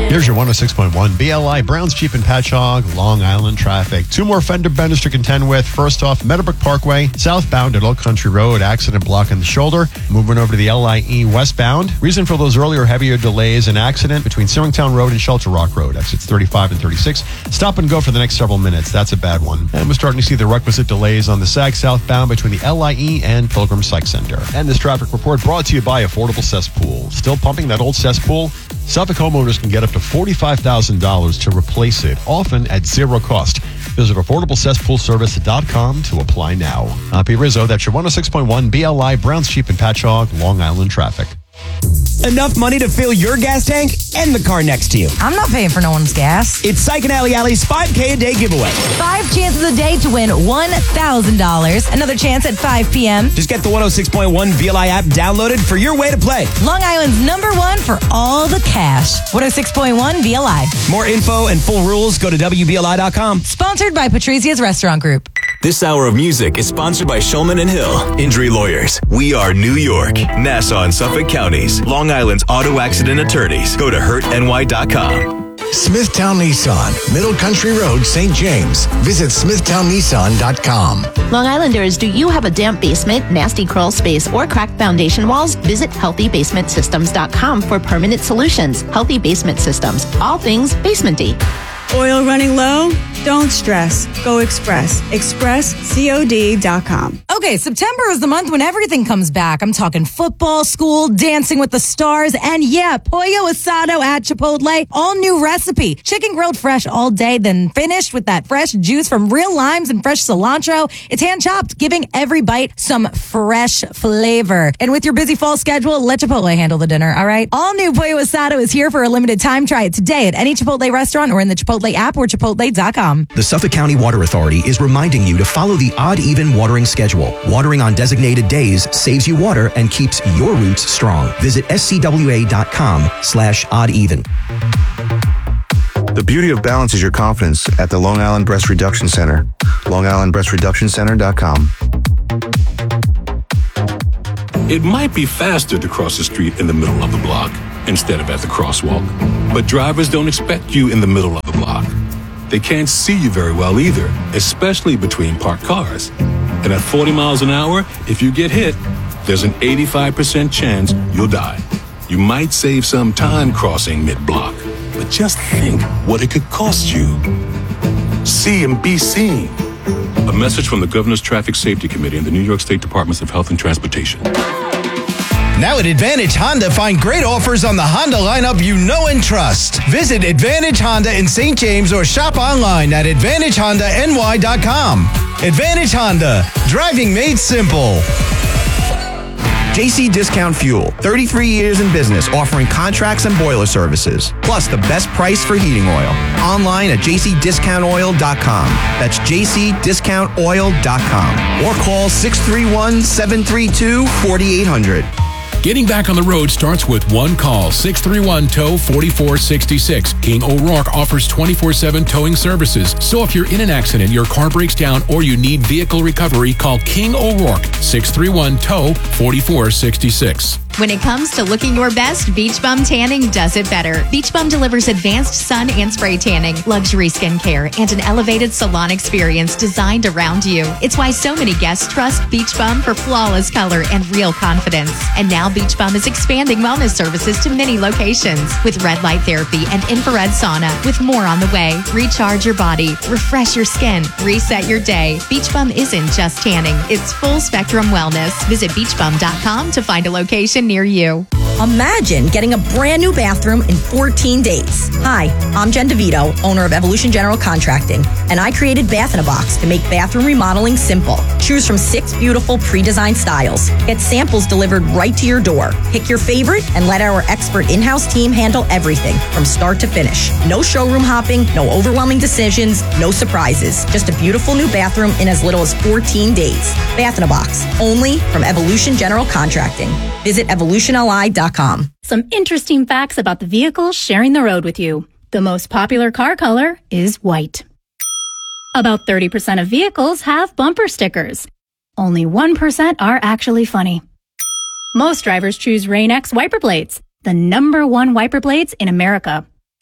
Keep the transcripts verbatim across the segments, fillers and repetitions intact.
Here's your one oh six point one B L I Browns Jeep and Patchogue, Long Island traffic. Two more fender benders to contend with. First off, Meadowbrook Parkway, southbound at Old Country Road, accident blocking the shoulder. Moving over to the L I E westbound. Reason for those earlier heavier delays, an accident between Searingtown Road and Shelter Rock Road, exits thirty-five and thirty-six. Stop and go for the next several minutes. That's a bad one. And we're starting to see the requisite delays on the Sag southbound between the L I E and Pilgrim Psych Center. And this traffic report brought to you by Affordable Cesspool. Still pumping that old cesspool? Suffolk homeowners can get up to forty-five thousand dollars to replace it, often at zero cost. Visit affordable cesspool service dot com to apply now. Uh, P. Rizzo, that's your one oh six point one B L I Browns Jeep and Patchogue, Long Island traffic. Enough money to fill your gas tank and the car next to you. I'm not paying for no one's gas. It's Psych and Alley Alley's five K a day giveaway. Five chances a day to win one thousand dollars. Another chance at five p.m. Just get the one oh six point one B L I app downloaded for your way to play. Long Island's number one for all the cash. one oh six point one B L I. More info and full rules, go to W B L I dot com. Sponsored by Patrizia's Restaurant Group. This hour of music is sponsored by Shulman and Hill. Injury Lawyers. We are New York, Nassau and Suffolk counties. Long Island's auto accident attorneys. Go to hurt N Y dot com. Smithtown Nissan, Middle Country Road, Saint James. Visit smithtown nissan dot com. Long Islanders, do you have a damp basement, nasty crawl space, or cracked foundation walls? Visit healthy basement systems dot com for permanent solutions. Healthy Basement Systems. All things basement-y. Oil running low? Don't stress. Go Express. express cod dot com. Okay, September is the month when everything comes back. I'm talking football, school, Dancing with the Stars, and yeah, pollo asado at Chipotle. All new recipe. Chicken grilled fresh all day, then finished with that fresh juice from real limes and fresh cilantro. It's hand chopped, giving every bite some fresh flavor. And with your busy fall schedule, let Chipotle handle the dinner, all right? All new pollo asado is here for a limited time. Try it today at any Chipotle restaurant or in the Chipotle app or chipotle dot com. The Suffolk County Water Authority is reminding you to follow the odd-even watering schedule. Watering on designated days saves you water and keeps your roots strong. Visit S C W A dot com slash odd even. The beauty of balance is your confidence at the Long Island Breast Reduction Center. long island breast reduction center dot com. It might be faster to cross the street in the middle of the block instead of at the crosswalk. But drivers don't expect you in the middle of the block. They can't see you very well either, especially between parked cars. And at forty miles an hour, if you get hit, there's an eighty-five percent chance you'll die. You might save some time crossing mid-block, but just think what it could cost you. See and be seen. A message from the Governor's Traffic Safety Committee and the New York State Departments of Health and Transportation. Now at Advantage Honda, find great offers on the Honda lineup you know and trust. Visit Advantage Honda in Saint James or shop online at advantage honda n y dot com. Advantage Honda, driving made simple. J C Discount Fuel, thirty-three years in business, offering contracts and boiler services, plus the best price for heating oil. Online at j c discount oil dot com. That's j c discount oil dot com. Or call six three one, seven three two, four eight zero zero. Getting back on the road starts with one call, six three one, tow, four four six six. King O'Rourke offers twenty-four seven towing services. So if you're in an accident, your car breaks down, or you need vehicle recovery, call King O'Rourke, six three one, tow, four four six six. When it comes to looking your best, Beach Bum Tanning does it better. Beach Bum delivers advanced sun and spray tanning, luxury skincare, and an elevated salon experience designed around you. It's why so many guests trust Beach Bum for flawless color and real confidence. And now Beach Bum is expanding wellness services to many locations with red light therapy and infrared sauna, with more on the way. Recharge your body, refresh your skin, reset your day. Beach Bum isn't just tanning, it's full spectrum wellness. Visit beach bum dot com to find a location near you. Imagine getting a brand new bathroom in fourteen days. Hi, I'm Jen DeVito, owner of Evolution General Contracting, and I created Bath in a Box to make bathroom remodeling simple. Choose from six beautiful pre-designed styles. Get samples delivered right to your door. Pick your favorite and let our expert in-house team handle everything from start to finish. No showroom hopping, no overwhelming decisions, no surprises. Just a beautiful new bathroom in as little as fourteen days. Bath in a Box, only from Evolution General Contracting. Visit evolution l i dot com. Some interesting facts about the vehicles sharing the road with you. The most popular car color is white. About thirty percent of vehicles have bumper stickers. Only one percent are actually funny. Most drivers choose Rain-X wiper blades, the number one wiper blades in America.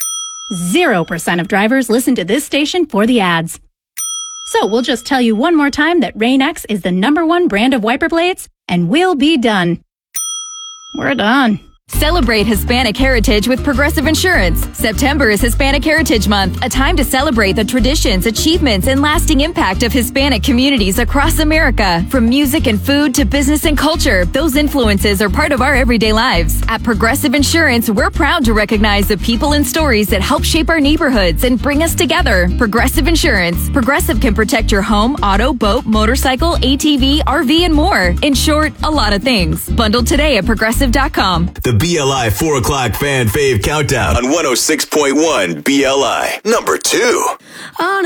zero percent of drivers listen to this station for the ads. So we'll just tell you one more time that Rain-X is the number one brand of wiper blades, and we'll be done. We're done. Celebrate Hispanic heritage with Progressive Insurance. September is Hispanic Heritage Month, a time to celebrate the traditions, achievements, and lasting impact of Hispanic communities across America. From music and food to business and culture, those influences are part of our everyday lives. At Progressive Insurance, we're proud to recognize the people and stories that help shape our neighborhoods and bring us together. Progressive Insurance. Progressive can protect your home, auto, boat, motorcycle, A T V, R V, and more. In short, a lot of things. Bundled today at progressive dot com. The B L I four o'clock Fan Fave Countdown on one oh six point one B L I. Number two. On